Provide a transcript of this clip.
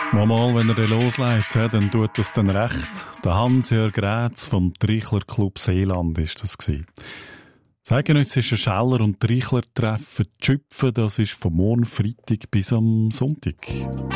Mal, wenn er dann loslegt, dann tut das dann recht. Der Hans-Jörg Rätz vom Trichler Club Seeland ist das gewesen. Das eidgenössische Scheller- und Trichler-Treffen Tschüpfen, das ist von morgen Freitag bis am Sonntag.